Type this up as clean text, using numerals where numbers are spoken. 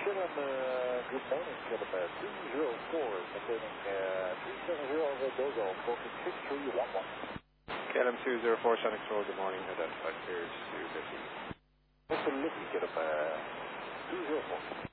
good morning, Kevin 204, maintaining 370 Dogo, approaching 6311. KLM 204, Sonic Control, good morning, identified cleared 250. Mr. Lippy, Kevin 204.